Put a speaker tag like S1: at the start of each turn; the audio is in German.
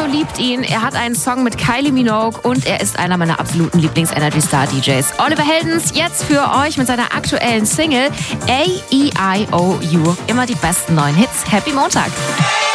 S1: liebt ihn. Er hat einen Song mit Kylie Minogue und er ist einer meiner absoluten Lieblings-Energy-Star-DJs. Oliver Heldens jetzt für euch mit seiner aktuellen Single A-E-I-O-U. Immer die besten neuen Hits. Happy Montag!